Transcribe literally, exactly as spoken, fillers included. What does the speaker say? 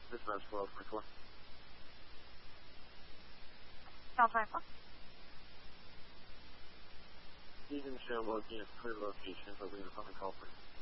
Dispatch twelve twenty-four. twelve twenty-four. You can show location, clear location, but we have a phone call for you.